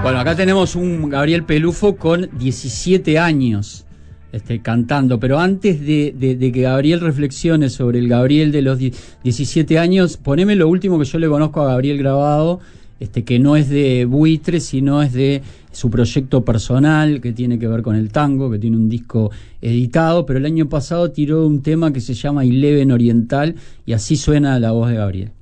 Bueno, acá tenemos un Gabriel Pelufo con 17 años cantando, pero antes de que Gabriel reflexione sobre el Gabriel de los 17 años, poneme lo último que yo le conozco a Gabriel grabado, que no es de Buitre, sino es de su proyecto personal, que tiene que ver con el tango, que tiene un disco editado, pero el año pasado tiró un tema que se llama Eleven Oriental, y así suena la voz de Gabriel.